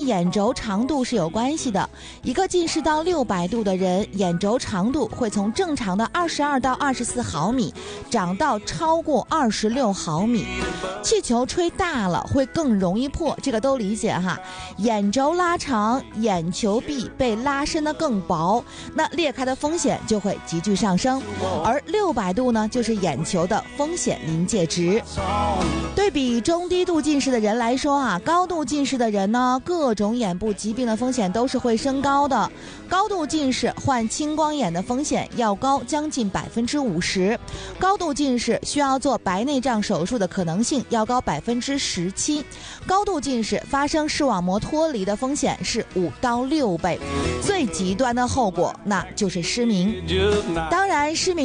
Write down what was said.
眼轴长度是有关系的。一个近视到600度的人，眼轴长度会从正常的22到24毫米长到超过26毫米。气球吹大了会更容易破，这个都理解哈。眼轴拉长，眼球壁被拉伸得更薄，那裂开的风险就会急剧上升。而600度呢，就是眼球的风险临界值。对比中低度近视的人来说啊，高度近视的人呢，各种眼部疾病的风险都是会升高的。高度近视患青光眼的风险要高将近50%，高度近视需要做白内障手术的可能性要高17%，高度近视发生视网膜脱离的风险是5到6倍，最极端的后果那就是失明。当然，失明